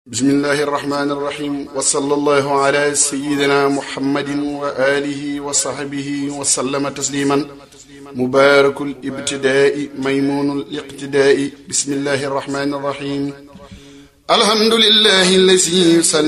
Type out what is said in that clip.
bismillahi irrahmani irrahim wa sallallahu ala sayidina muhammadin wa alihi wa sahbihi wa sallama tasliman mubarakul ibtidaai maymunul iqtidaai bismillahi irrahmani irrahim alhamdulillahi allazi